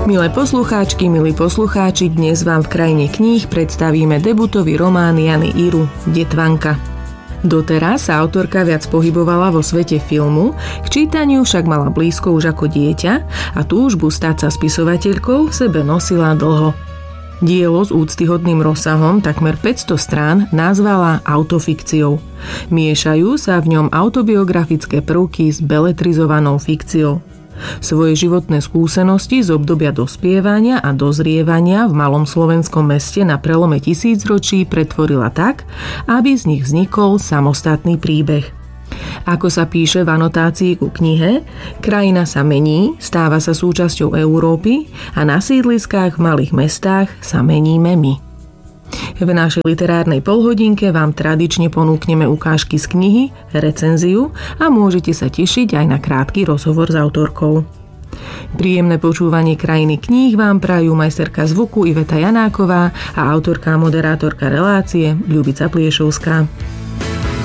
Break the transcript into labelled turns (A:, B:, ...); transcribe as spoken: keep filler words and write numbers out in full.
A: Milé poslucháčky, milí poslucháči, dnes vám v krajine kníh predstavíme debutový román Jany Iru Detvanka. Doteraz sa autorka viac pohybovala vo svete filmu, k čítaniu však mala blízko už ako dieťa a túžbu stať sa spisovateľkou v sebe nosila dlho. Dielo s úctyhodným rozsahom takmer päťsto strán nazvala autofikciou. Miešajú sa v ňom autobiografické prvky s beletrizovanou fikciou. Svoje životné skúsenosti z obdobia dospievania a dozrievania v malom slovenskom meste na prelome tisícročí pretvorila tak, aby z nich vznikol samostatný príbeh. Ako sa píše v anotácii ku knihe, krajina sa mení, stáva sa súčasťou Európy a na sídliskách v malých mestách sa meníme my. V našej literárnej polhodinke vám tradične ponúkneme ukážky z knihy, recenziu a môžete sa tešiť aj na krátky rozhovor s autorkou. Príjemné počúvanie krajiny kníh vám prajú majsterka zvuku Iveta Janáková a autorka a moderátorka relácie Ľubica Pliešovská.